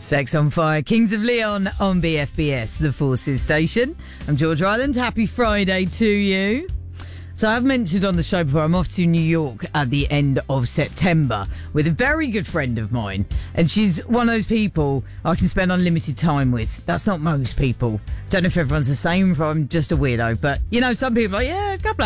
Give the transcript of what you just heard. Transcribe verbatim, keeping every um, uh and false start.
Sex on Fire, Kings of Leon on B F B S, the Forces Station. I'm George Ryland. Happy Friday to you. So I've mentioned on the show before, I'm off to New York at the end of September with a very good friend of mine. And she's one of those people I can spend unlimited time with. That's not most people. Don't know if everyone's the same, if I'm just a weirdo. But, you know, some people are like, yeah, a couple of